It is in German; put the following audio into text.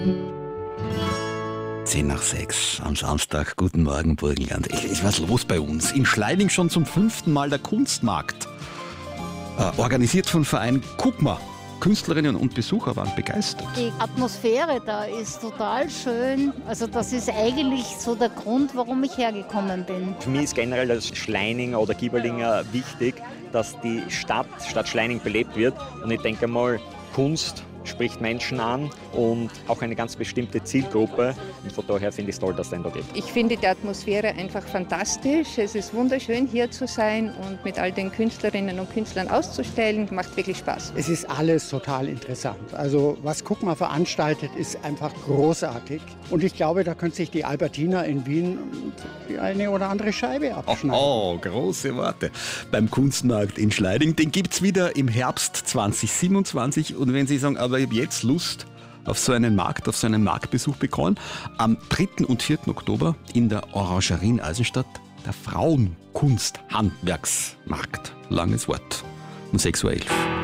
10:06 am Samstag. Guten Morgen, Burgenland. Es was los bei uns. In Schleining schon zum 5. Mal der Kunstmarkt. Organisiert vom Verein Guckma. Künstlerinnen und Besucher waren begeistert. Die Atmosphäre da ist total schön. Also das ist eigentlich so der Grund, warum ich hergekommen bin. Für mich ist generell als Schleininger oder Gieberlinger wichtig, dass die Stadt Schleining belebt wird. Und ich denke mal, Kunst spricht Menschen an und auch eine ganz bestimmte Zielgruppe. Und von daher finde ich es toll, dass es den da gibt. Ich finde die Atmosphäre einfach fantastisch. Es ist wunderschön, hier zu sein und mit all den Künstlerinnen und Künstlern auszustellen. Macht wirklich Spaß. Es ist alles total interessant. Also was Guckma veranstaltet, ist einfach großartig. Und ich glaube, da könnte sich die Albertina in Wien die eine oder andere Scheibe abschneiden. Oh, große Worte. Beim Kunstmarkt in Schleining, den gibt es wieder im Herbst 2027. Und wenn Sie sagen, aber ich habe jetzt Lust auf so einen Markt, auf so einen Marktbesuch bekommen, am 3. und 4. Oktober in der Orangerie in Eisenstadt der Frauenkunsthandwerksmarkt. Langes Wort. Um 6:11 Uhr.